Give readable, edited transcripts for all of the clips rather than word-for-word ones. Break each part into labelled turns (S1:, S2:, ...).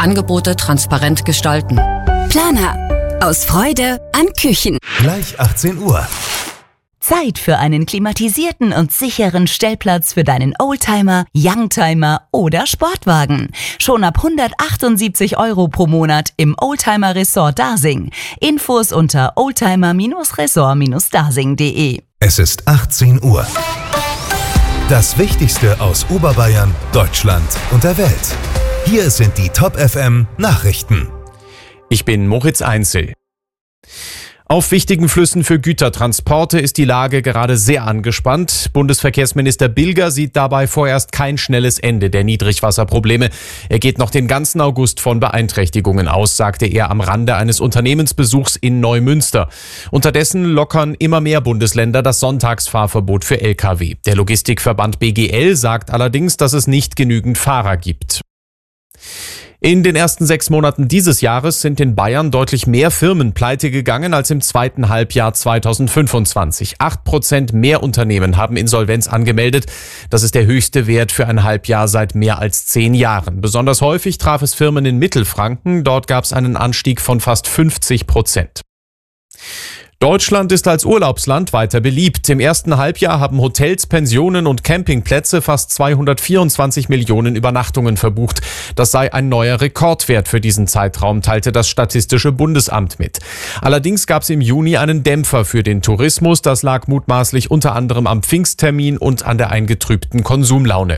S1: Angebote transparent gestalten.
S2: Planer. Aus Freude an Küchen.
S3: Gleich 18 Uhr.
S4: Zeit für einen klimatisierten und sicheren Stellplatz für deinen Oldtimer, Youngtimer oder Sportwagen. Schon ab 178 € pro Monat im Oldtimer Resort Dasing. Infos unter oldtimer-resort-dasing.de.
S3: Es ist 18 Uhr. Das Wichtigste aus Oberbayern, Deutschland und der Welt. Hier sind die Top FM Nachrichten.
S5: Ich bin Moritz Einzel. Auf wichtigen Flüssen für Gütertransporte ist die Lage gerade sehr angespannt. Bundesverkehrsminister Bilger sieht dabei vorerst kein schnelles Ende der Niedrigwasserprobleme. Er geht noch den ganzen August von Beeinträchtigungen aus, sagte er am Rande eines Unternehmensbesuchs in Neumünster. Unterdessen lockern immer mehr Bundesländer das Sonntagsfahrverbot für Lkw. Der Logistikverband BGL sagt allerdings, dass es nicht genügend Fahrer gibt. In den ersten 6 Monaten dieses Jahres sind in Bayern deutlich mehr Firmen pleite gegangen als im zweiten Halbjahr 2025. 8% mehr Unternehmen haben Insolvenz angemeldet. Das ist der höchste Wert für ein Halbjahr seit mehr als 10 Jahren. Besonders häufig traf es Firmen in Mittelfranken. Dort gab es einen Anstieg von fast 50%. Deutschland ist als Urlaubsland weiter beliebt. Im ersten Halbjahr haben Hotels, Pensionen und Campingplätze fast 224 Millionen Übernachtungen verbucht. Das sei ein neuer Rekordwert für diesen Zeitraum, teilte das Statistische Bundesamt mit. Allerdings gab es im Juni einen Dämpfer für den Tourismus. Das lag mutmaßlich unter anderem am Pfingsttermin und an der eingetrübten Konsumlaune.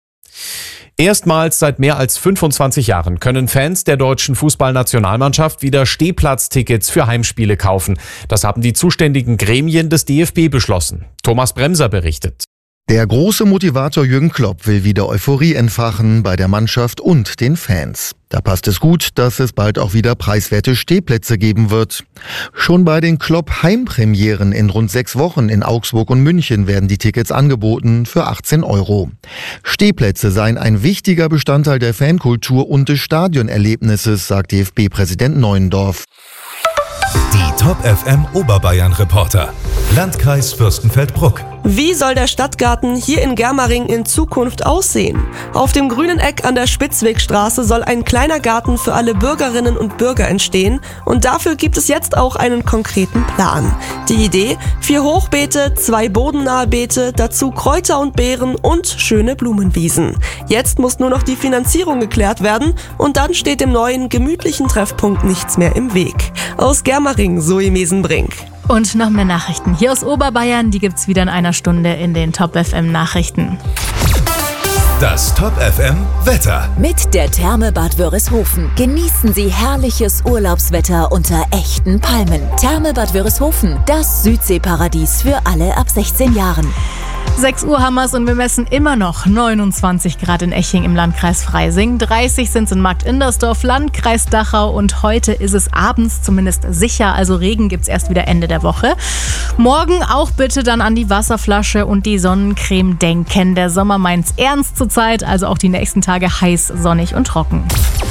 S5: Erstmals seit mehr als 25 Jahren können Fans der deutschen Fußballnationalmannschaft wieder Stehplatztickets für Heimspiele kaufen. Das haben die zuständigen Gremien des DFB beschlossen. Thomas Bremser berichtet.
S6: Der große Motivator Jürgen Klopp will wieder Euphorie entfachen bei der Mannschaft und den Fans. Da passt es gut, dass es bald auch wieder preiswerte Stehplätze geben wird. Schon bei den Klopp-Heimpremieren in rund 6 Wochen in Augsburg und München werden die Tickets angeboten für 18 €. Stehplätze seien ein wichtiger Bestandteil der Fankultur und des Stadionerlebnisses, sagt DFB-Präsident Neuendorf.
S3: Die Top FM Oberbayern Reporter. Landkreis Fürstenfeldbruck.
S7: Wie soll der Stadtgarten hier in Germering in Zukunft aussehen? Auf dem grünen Eck an der Spitzwegstraße soll ein kleiner Garten für alle Bürgerinnen und Bürger entstehen und dafür gibt es jetzt auch einen konkreten Plan. Die Idee: 4 Hochbeete, 2 bodennahe Beete, dazu Kräuter und Beeren und schöne Blumenwiesen. Jetzt muss nur noch die Finanzierung geklärt werden und dann steht dem neuen, gemütlichen Treffpunkt nichts mehr im Weg. Aus Germering, Zoe Mesenbrink.
S8: Und noch mehr Nachrichten hier aus Oberbayern, die gibt's wieder in einer Stunde in den Top FM Nachrichten.
S3: Das Top FM Wetter.
S4: Mit der Therme Bad Wörishofen genießen Sie herrliches Urlaubswetter unter echten Palmen. Therme Bad Wörishofen, das Südseeparadies für alle ab 16 Jahren.
S8: 6 Uhr haben wir's und wir messen immer noch 29 Grad in Eching im Landkreis Freising. 30 sind es in Markt-Indersdorf, Landkreis Dachau und heute ist es abends zumindest sicher. Also Regen gibt's erst wieder Ende der Woche. Morgen auch bitte dann an die Wasserflasche und die Sonnencreme denken. Der Sommer meint's ernst zurzeit, also auch die nächsten Tage heiß, sonnig und trocken.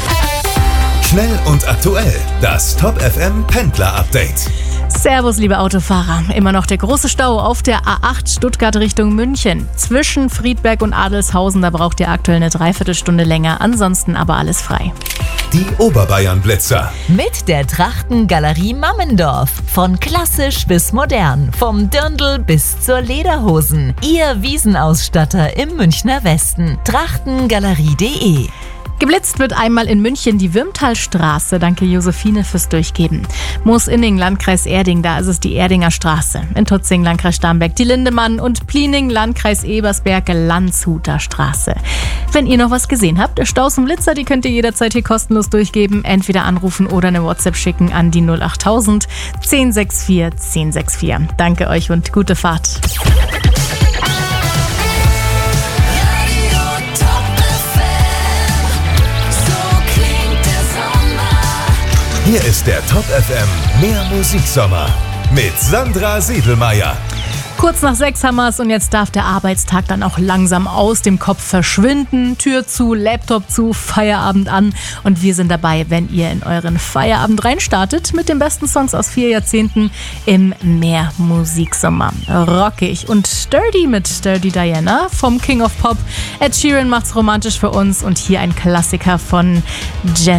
S3: Schnell und aktuell. Das Top FM Pendler Update.
S8: Servus, liebe Autofahrer. Immer noch der große Stau auf der A8 Stuttgart Richtung München. Zwischen Friedberg und Adelshausen, da braucht ihr aktuell eine Dreiviertelstunde länger. Ansonsten aber alles frei.
S3: Die Oberbayern Blitzer.
S4: Mit der Trachtengalerie Mammendorf. Von klassisch bis modern. Vom Dirndl bis zur Lederhosen. Ihr Wiesenausstatter im Münchner Westen. Trachtengalerie.de.
S8: Geblitzt wird einmal in München die Würmtalstraße. Danke Josephine fürs Durchgeben. Moosinning, Landkreis Erding, da ist es die Erdinger Straße. In Tutzing, Landkreis Starnberg, die Lindemann und Pliening, Landkreis Ebersberg, Landshuter Straße. Wenn ihr noch was gesehen habt, Staus und Blitzer, die könnt ihr jederzeit hier kostenlos durchgeben. Entweder anrufen oder eine WhatsApp schicken an die 08000 1064 1064. Danke euch und gute Fahrt.
S3: Hier ist der Top FM Mehr Musiksommer mit Sandra Siedelmeier.
S8: Kurz nach 6 haben wir's und jetzt darf der Arbeitstag dann auch langsam aus dem Kopf verschwinden. Tür zu, Laptop zu, Feierabend an. Und wir sind dabei, wenn ihr in euren Feierabend reinstartet mit den besten Songs aus 4 Jahrzehnten im Mehr Musiksommer. Rockig und sturdy mit Dirty Diana vom King of Pop. Ed Sheeran macht's romantisch für uns und hier ein Klassiker von Jen.